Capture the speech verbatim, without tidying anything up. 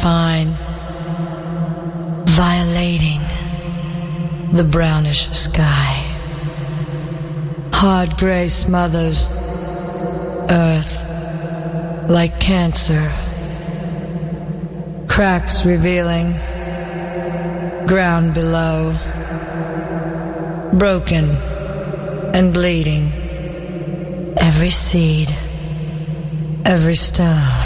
fine, violating the brownish sky. Hard gray smothers earth like cancer, cracks revealing ground below, broken and bleeding, every seed, every stone.